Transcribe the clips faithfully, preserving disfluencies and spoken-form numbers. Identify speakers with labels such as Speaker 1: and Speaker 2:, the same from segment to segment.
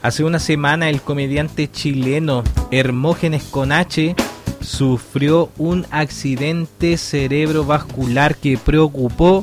Speaker 1: Hace una semana el comediante chileno Hermógenes con H sufrió un accidente cerebrovascular que preocupó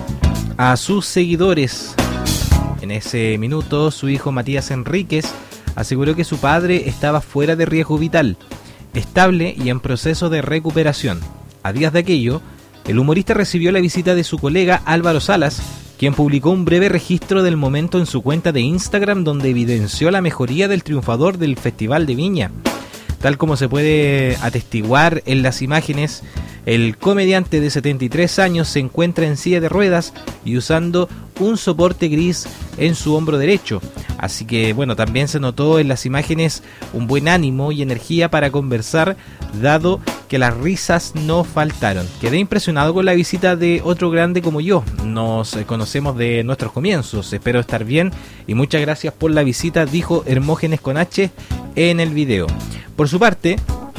Speaker 1: a sus seguidores. En ese minuto, su hijo Matías Enríquez aseguró que su padre estaba fuera de riesgo vital, estable y en proceso de recuperación. A días de aquello, el humorista recibió la visita de su colega Álvaro Salas, quien publicó un breve registro del momento en su cuenta de Instagram donde evidenció la mejoría del triunfador del Festival de Viña. Tal como se puede atestiguar en las imágenes, el comediante de setenta y tres años se encuentra en silla de ruedas y usando un soporte gris en su hombro derecho. Así que bueno, también se notó en las imágenes un buen ánimo y energía para conversar, dado que las risas no faltaron. Quedé impresionado con la visita de otro grande como yo. Nos conocemos de nuestros comienzos, espero estar bien y muchas gracias por la visita, dijo Hermógenes con H en el video. Por su parte,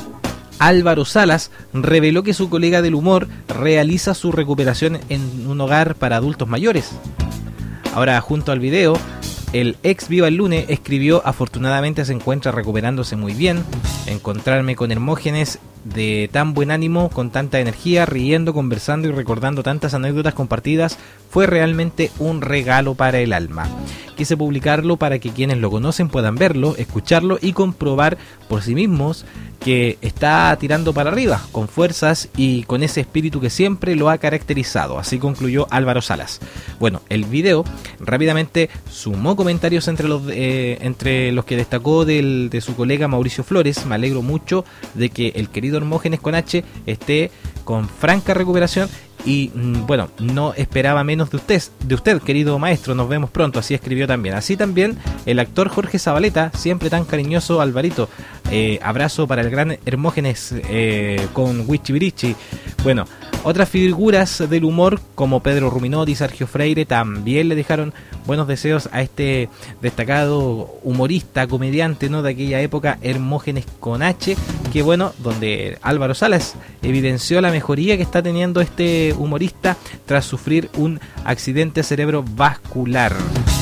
Speaker 1: Álvaro Salas reveló que su colega del humor realiza su recuperación en un hogar para adultos mayores. Ahora, junto al video, el ex Viva el Lunes escribió: afortunadamente se encuentra recuperándose muy bien. Encontrarme con Hermógenes de tan buen ánimo, con tanta energía, riendo, conversando y recordando tantas anécdotas compartidas, fue realmente un regalo para el alma. Quise publicarlo para que quienes lo conocen puedan verlo, escucharlo y comprobar por sí mismos que está tirando para arriba, con fuerzas y con ese espíritu que siempre lo ha caracterizado. Así concluyó Álvaro Salas. Bueno, el video rápidamente sumó comentarios entre los, eh, entre los que destacó del, de su colega Mauricio Flores. Me alegro mucho de que el querido Hermógenes con H esté con franca recuperación. Y bueno, no esperaba menos de usted, de usted, querido maestro, nos vemos pronto, así escribió también. Así también el actor Jorge Zabaleta, siempre tan cariñoso, Alvarito, eh, abrazo para el gran Hermógenes eh, con Wichibirichi. Bueno, otras figuras del humor como Pedro Ruminotti y Sergio Freire también le dejaron buenos deseos a este destacado humorista, comediante, ¿no?, de aquella época, Hermógenes con H, que bueno, donde Álvaro Salas evidenció la mejoría que está teniendo este humorista tras sufrir un accidente cerebrovascular.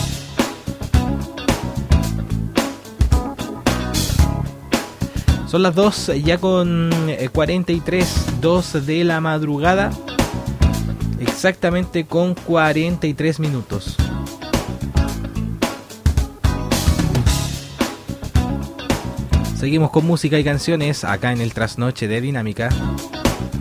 Speaker 1: Son las dos ya con cuarenta y tres, dos de la madrugada, exactamente con cuarenta y tres minutos. Seguimos con música y canciones acá en el Trasnoche de Dinámica.